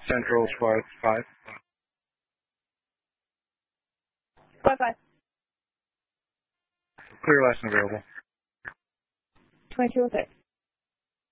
Central Squad 5. Squad 5. Clear last and available. 2206.